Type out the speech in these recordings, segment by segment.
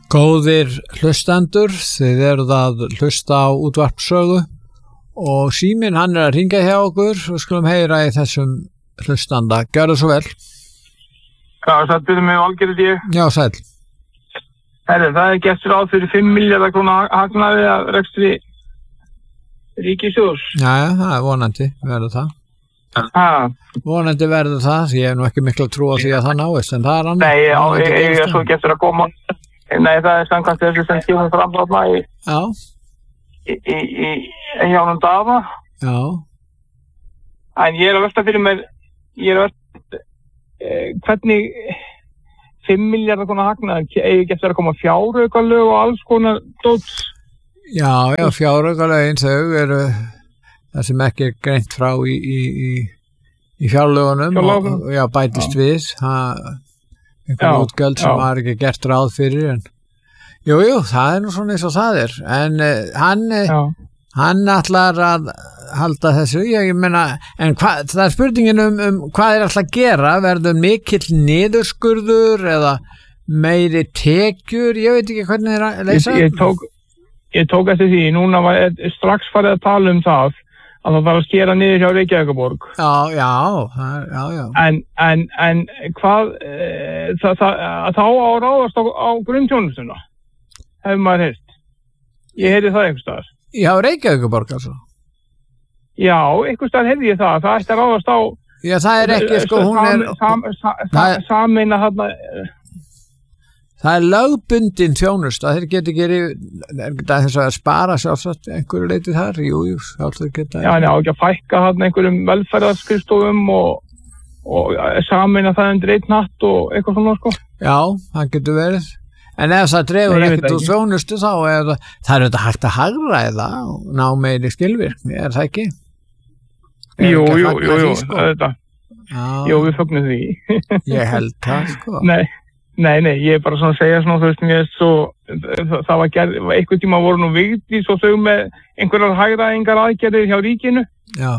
Góðir hlustendur, þið eruð að hlusta á útvarpssögu og síminn hann að hringja hjá okkur og skulum heyra í þessum hlustanda. Gjörðu svo vel. Já, sættu mig Valgerður ég. Já, sæll. Herri, það gert ráð fyrir 5 milljarða króna hagnaði að rekstri ríkissjóðs. Já, það vonandi verður það. Vonandi verður það, ég hef nú ekki mikla trú á því að það náist, en það annað. Nei, ég svo getur að koma. Nei, það samkvæmt þessu sem kemur fram þarna í hjánum Daða. Já. En ég að velta fyrir mér, hvernig 5 milljarða króna hagnaði, getur að koma fjáraukalög og alls konar dót? Já, fjáraukalögin þau eru það sem ekki greint frá í fjárlögunum og já, bætist við einhver útgjöld sem var ekki gert ráð fyrir en jú, það nú svona eins og það en hann ætlar að halda þessu, ég meina en það spurningin hvað ætla að gera, verður mikill niðurskurður eða meiri tekjur, ég veit ekki hvernig það er að leysa. Ég tók eftir því, núna var strax farið að tala það að það þarf að skera niður hjá Reykjavíkurborg. Já. En hvað, þá á að ráðast á grunnþjónustuna, hefur maður heyrt. Ég heyrði það einhvers staðar. Já, Reykjavíkurborg altså. Já, einhvers staðar heyrði ég það ætti að ráðast á. Já, það er ekki, sko, hún er. Sameina þarna. Það lögbundin þjónusta, þeir geta þess að spara sjálfsagt einhverju leiti þar, jú, sjálfsagt geta. Já, ekki að fækka þarna einhverjum velferðarskrifstofum og sameina það undir einn hatt og eitthvað svona, sko. Já, það getur verið. En ef það dregur ekkert úr þjónustu þá það er þetta hægt að hagræða og ná meiri skilvirkni, það ekki? Jú, þetta. Jú, við fögnum því. Ég held það, sko. Nei, ég er bara svona að segja svona, þú veist, mér er svo, það var gerð, einhvern tíma voru nú Vigdís og þau með einhverjar hagræðingar aðgerðir hjá ríkinu. Já.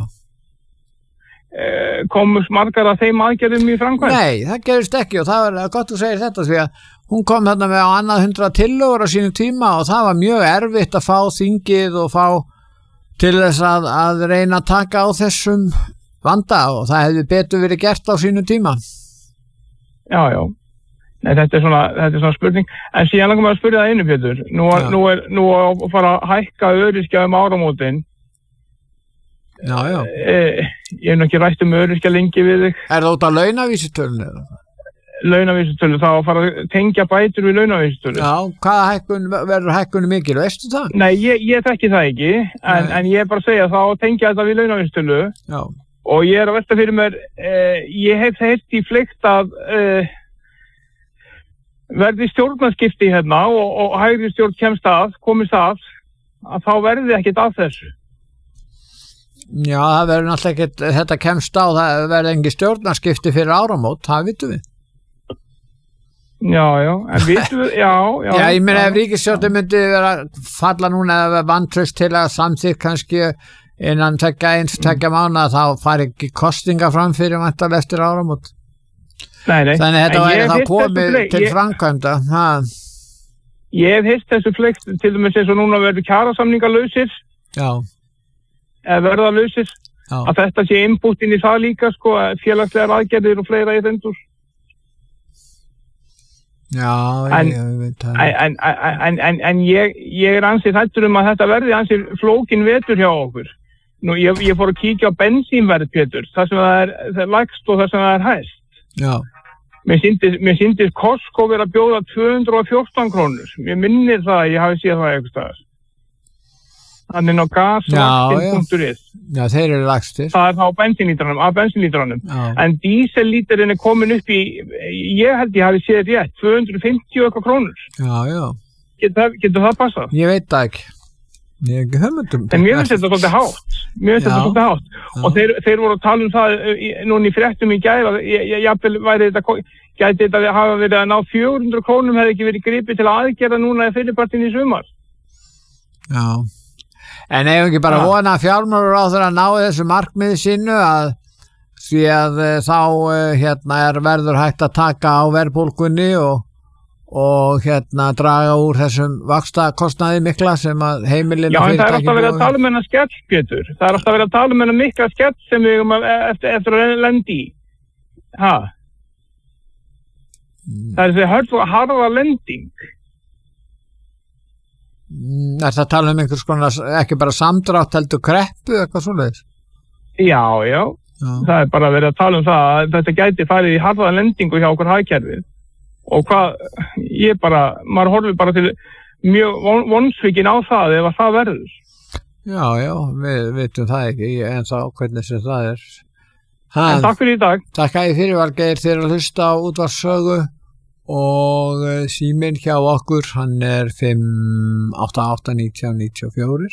Komust margar af þeim aðgerðum í framkvæmd? Nei, það gerist ekki og það var gott að segja þetta því að hún kom þarna með á annað 100 tillögur á sínum tíma og það var mjög erfitt að fá þingið og fá til þess að reyna að taka á þessum vanda og það hefði betur verið gert á sínum tíma. Já. Nei, þetta er svona spurning. En síðan langar maður að spyrja það einu, Pétur. Nú að fara að hækka öryrkja áramótin. Já. Ég hef nú ekki rætt öryrkja lengi við þig. Er það út af launavísitölu? Launavísitölu, þá að fara að tengja bætur við launavísitölu. Já, hvaða verður hækkunni mikil, veistu það? Nei, ég þekki það ekki, en ég er bara að segja þá að tengja þetta við launavísitölu. Já. Og ég er að velta fyrir mér, ég hef heyrt í fleygt að verði stjórnarskipti hérna og hægri stjórn komist að þá verði ekkert af þessu. Já, það verður náttúrulega ekkert, þetta kemst á, það verði engin stjórnarskipti fyrir áramót, það vitum við. Já, en vitum við, já. Já, ég meina ef ríkisstjórnin myndi vera falla núna eða vantraust til að samþykkt kannski innan 2 mánaða þá fari ekki kostinga fram fyrir vantarlega eftir áramót. Nei. Þannig að þetta væri þá komið til framkvæmda. Ég hef heyrt þessu fleygt til dæmis eins og núna verður kjarasamningar lausir. Já. Eða verða lausir. Já. Að þetta sé input inn í það líka, sko, félagslegar aðgerðir og fleira í þendur. Já, ég veit það. En ég er ansið hræddur að þetta verði ansið flókin vetur hjá okkur. Nú, ég fór að kíkja á bensínverð, Pétur, þar sem það er lægst og þar sem það er hæst. Já. Mér sýndist Costco vera að bjóða 214 krónur. Mér minnir það að ég hafi séð það eitthvað staðar. Þannig á gasvaktin.is. Já, þeir eru lægstir. Það er þá af bensínlítranum. En dísellíturinn er komin upp í, ég held ég hafi séð rétt, 250 eitthvað krónur. Já. Getur það passað? Ég veit það ekki. Ég hef ekki hugmyndum. En mér finnst þetta svolítið hátt. Og þeir voru að tala það núna í fréttum í gær að gæti þetta hafa verið að ná 400 krónum hefði ekki verið gripið til aðgerða núna í fyrirpartin í sumar. Já. En ef ekki bara vona að fjármálaráðherra ná þessu markmiði sínu að því að þá verður hægt að taka á verðbólgunni og draga úr þessum vaxtakostnaði mikla sem að heimilin Já, en það alltaf verið að tala hennar skell, Pétur. Það alltaf verið að tala hennar mikla skell sem við eftir að lendi í. Það þessi harða lending. Það að tala einhvers konar, ekki bara samdrátt heldur kreppu, eitthvað svoleiðis? Já. Það bara verið að tala það að þetta gæti farið í harða lendingu hjá okkur hagkerfið. Og maður horfir bara til mjög vonsvikinn á það ef það verður. Já, við veitum það ekki en þá hvernig sem það er. En takk fyrir í dag. Takk að ég fyrir Valgeir þér að hlusta á útvarpssögu og síminn hjá okkur, hann er 588 1994.